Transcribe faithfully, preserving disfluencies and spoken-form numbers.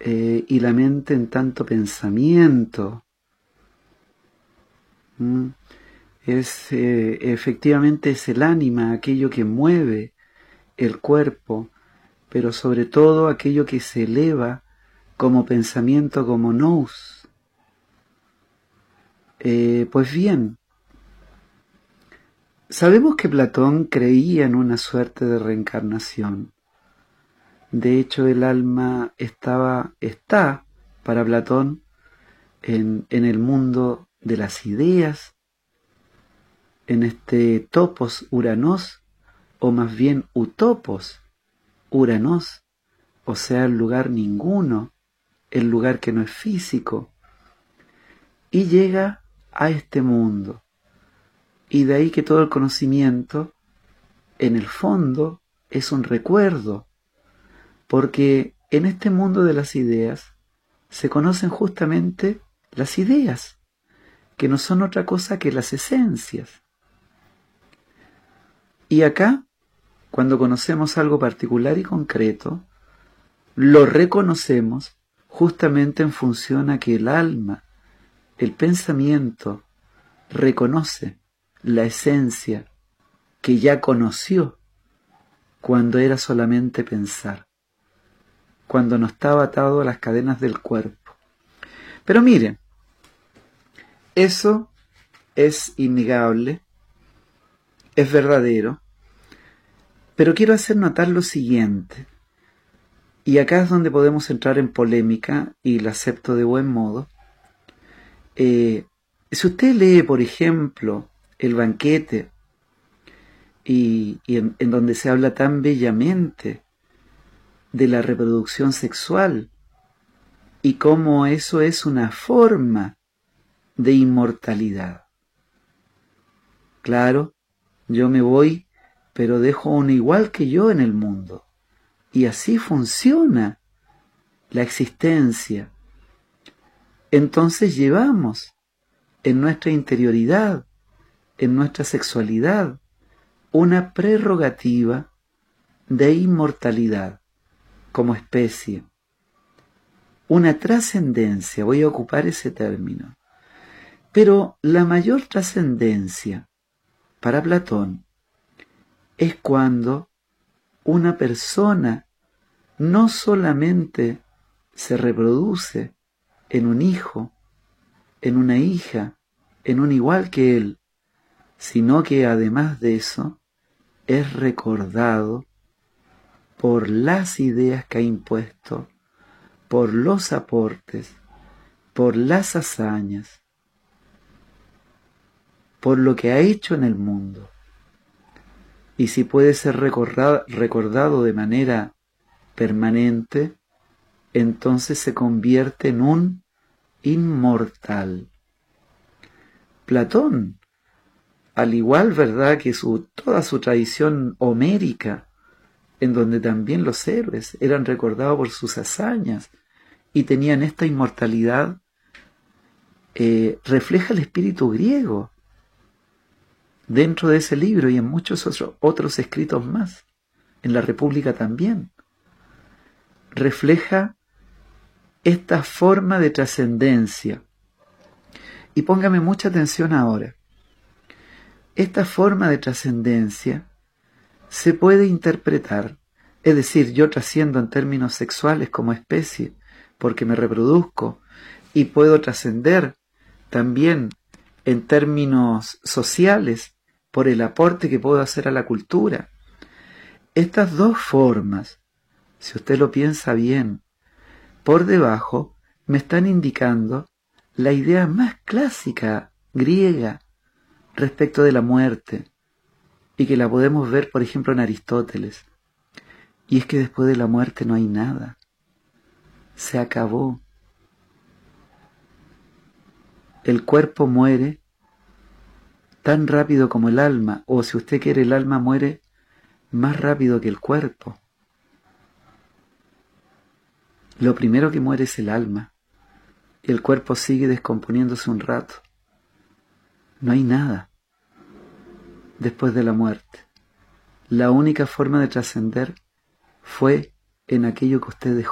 eh, y la mente en tanto pensamiento. ¿Mm? Es eh, efectivamente es el ánima, aquello que mueve el cuerpo, pero sobre todo aquello que se eleva como pensamiento, como nous. Eh, pues bien, sabemos que Platón creía en una suerte de reencarnación. De hecho, el alma estaba, está, para Platón, en, en el mundo de las ideas, en este topos uranos, o más bien utopos uranos, o sea, el lugar ninguno, el lugar que no es físico, y llega a este mundo. Y de ahí que todo el conocimiento, en el fondo, es un recuerdo, porque en este mundo de las ideas se conocen justamente las ideas, que no son otra cosa que las esencias. Y acá, cuando conocemos algo particular y concreto, lo reconocemos justamente en función a que el alma, el pensamiento, reconoce la esencia que ya conoció cuando era solamente pensar, cuando no estaba atado a las cadenas del cuerpo. Pero miren, eso es innegable, es verdadero, pero quiero hacer notar lo siguiente, y acá es donde podemos entrar en polémica, y la acepto de buen modo. Eh, si usted lee, por ejemplo, El banquete, y, y en, en donde se habla tan bellamente de la reproducción sexual, y cómo eso es una forma de inmortalidad. Claro, yo me voy, pero dejo uno igual que yo en el mundo. Y así funciona la existencia. Entonces llevamos en nuestra interioridad, en nuestra sexualidad, una prerrogativa de inmortalidad como especie. Una trascendencia, voy a ocupar ese término. Pero la mayor trascendencia para Platón es cuando una persona no solamente se reproduce en un hijo, en una hija, en un igual que él, sino que además de eso es recordado por las ideas que ha impuesto, por los aportes, por las hazañas, por lo que ha hecho en el mundo. Y si puede ser recordado, recordado de manera permanente, entonces se convierte en un inmortal. Platón, al igual, ¿verdad?, que su, toda su tradición homérica, en donde también los héroes eran recordados por sus hazañas y tenían esta inmortalidad, eh, refleja el espíritu griego dentro de ese libro y en muchos otros, otros escritos más, en la República también. Refleja esta forma de trascendencia. Y póngame mucha atención ahora. Esta forma de trascendencia se puede interpretar, es decir, yo trasciendo en términos sexuales como especie, porque me reproduzco, y puedo trascender también en términos sociales por el aporte que puedo hacer a la cultura. Estas dos formas, si usted lo piensa bien, por debajo me están indicando la idea más clásica griega respecto de la muerte, y que la podemos ver, por ejemplo, en Aristóteles. Y es que después de la muerte no hay nada. Se acabó. El cuerpo muere tan rápido como el alma, o si usted quiere, el alma muere más rápido que el cuerpo. Lo primero que muere es el alma. El cuerpo sigue descomponiéndose un rato. No hay nada después de la muerte. La única forma de trascender fue en aquello que usted dejó.